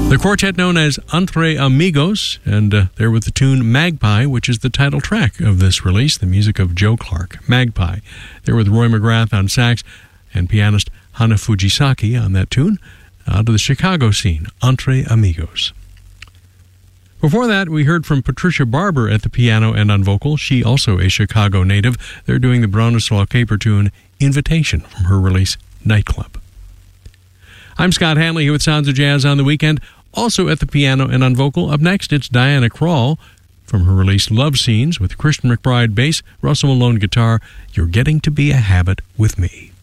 The quartet known as Entre Amigos, and they're with the tune Magpie, which is the title track of this release, the music of Joe Clark, Magpie. They're with Roy McGrath on sax and pianist Hana Fujisaki on that tune, out of the Chicago scene, Entre Amigos. Before that, we heard from Patricia Barber at the piano and on vocal, she also a Chicago native. They're doing the Bronislaw Caper tune, Invitation, from her release, Nightclub. I'm Scott Hanley here with Sounds of Jazz on the Weekend. Also at the piano and on vocal, up next it's Diana Krall from her release Love Scenes with Christian McBride bass, Russell Malone guitar, You're Getting to Be a Habit with Me.